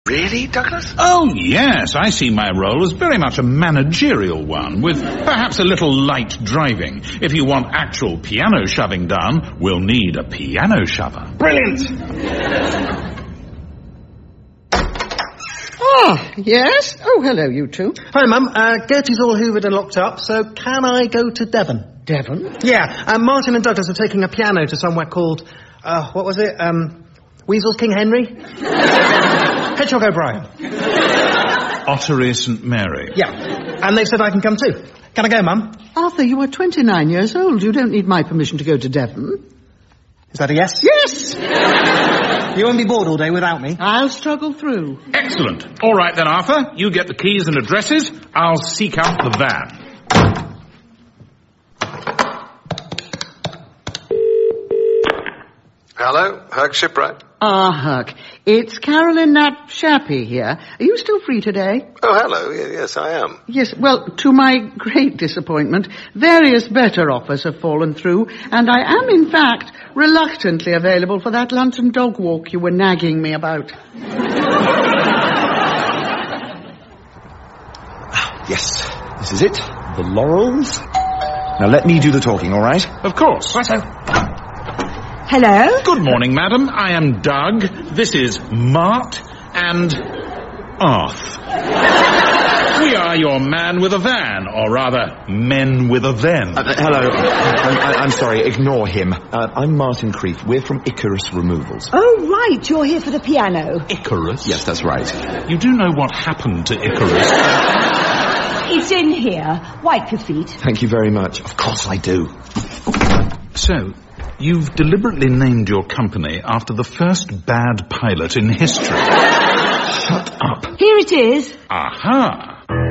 Really, Douglas? Oh, yes. I see my role as very much a managerial one, with perhaps a little light driving. If you want actual piano shoving done, we'll need a piano shover. Brilliant! Ah, yes? Oh, hello, you two. Hi, Mum. Gertie's all hoovered and locked up, so can I go to Devon? Devon? Yeah, Martin and Douglas are taking a piano to somewhere called, what was it? Weasel's King Henry? Hedgehog O'Brien. Ottery St. Mary. Yeah, and they said I can come too. Can I go, Mum? Arthur, you are 29 years old. You don't need my permission to go to Devon. Is that a yes? Yes! You won't be bored all day without me? I'll struggle through. Excellent. All right then, Arthur. You get the keys and addresses. I'll seek out the van. Hello, Herc Shipwright. Herc. It's Carolyn Nat Shappy here. Are you still free today? Oh, hello. Yes, I am. Yes, well, to my great disappointment, various better offers have fallen through, and I am, in fact, reluctantly available for that London dog walk you were nagging me about. Yes, this is it. The Laurels. Now let me do the talking, all right? Of course. Righto. Hello? Good morning, madam. I am Doug. This is Mart and Arth. We are your man with a van, or rather, men with a then. Hello. I'm sorry, ignore him. I'm Martin Creeth. We're from Icarus Removals. Oh, right, you're here for the piano. Icarus? Yes, that's right. You do know what happened to Icarus? It's in here. Wipe your feet. Thank you very much. Of course I do. So, you've deliberately named your company after the first bad pilot in history. Shut up. Here it is. Aha!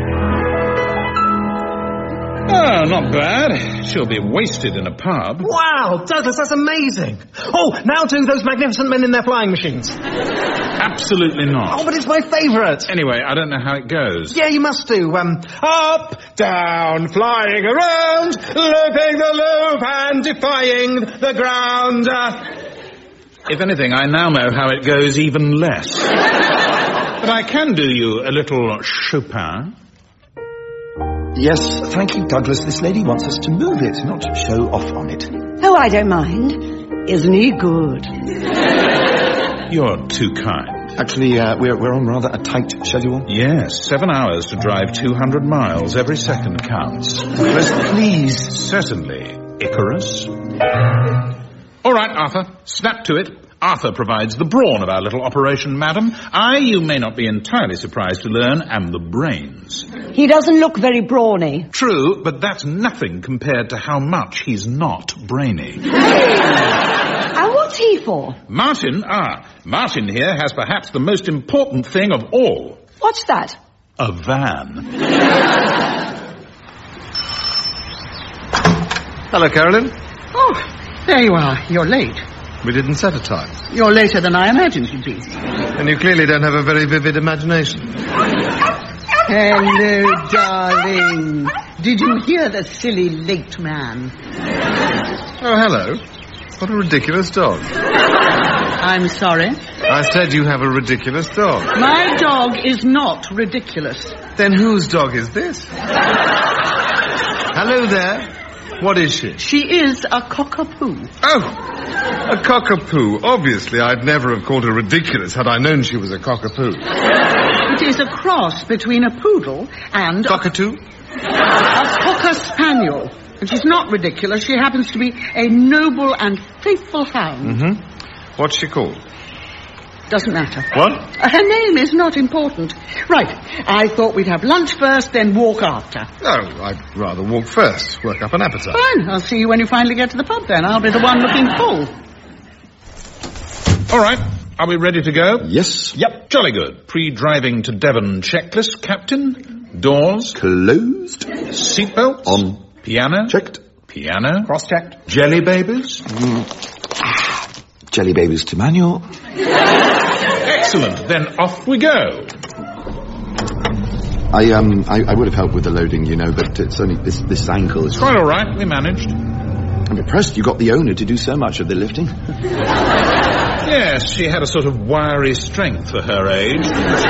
Oh, not bad. She'll be wasted in a pub. Wow, Douglas, that's amazing. Oh, now do those magnificent men in their flying machines. Absolutely not. Oh, but it's my favourite. Anyway, I don't know how it goes. Yeah, you must do. Up, down, flying around, looping the loop and defying the ground. If anything, I now know how it goes even less. But I can do you a little Chopin. Yes, thank you, Douglas. This lady wants us to move it, not to show off on it. Oh, I don't mind. Isn't he good? You're too kind. Actually, we're on rather a tight schedule. Yes, 7 hours to drive 200 miles. Every second counts. Douglas, please. Certainly, Icarus. All right, Arthur, snap to it. Arthur provides the brawn of our little operation, madam. I, you may not be entirely surprised to learn, am the brains. He doesn't look very brawny. True, but that's nothing compared to how much he's not brainy. And what's he for? Martin here has perhaps the most important thing of all. What's that? A van. Hello, Carolyn. Oh, there you are. You're late. We didn't set a time. You're later than I imagined you'd be. And you clearly don't have a very vivid imagination. Hello, darling. Did you hear the silly late man? Oh, hello. What a ridiculous dog. I'm sorry. I said you have a ridiculous dog. My dog is not ridiculous. Then whose dog is this? Hello there. What is she? She is a cockapoo. Oh, a cockapoo. Obviously, I'd never have called her ridiculous had I known she was a cockapoo. It is a cross between a poodle and Cockatoo? a cocker spaniel. And she's not ridiculous. She happens to be a noble and faithful hound. Mm-hmm. What's she called? Doesn't matter. What? Her name is not important. Right. I thought we'd have lunch first, then walk after. Oh, I'd rather walk first. Work up an appetite. Fine. I'll see you when you finally get to the pub, then. I'll be the one looking full. All right. Are we ready to go? Yes. Yep. Jolly good. Pre-driving to Devon checklist, Captain. Doors. Closed. Seatbelts. On. Piano. Checked. Piano. Cross-checked. Jelly babies. Jelly babies to manual. Excellent. Then off we go. I would have helped with the loading, you know, but it's only this ankle is... Quite all right. We managed. I'm impressed you got the owner to do so much of the lifting. Yes, she had a sort of wiry strength for her age.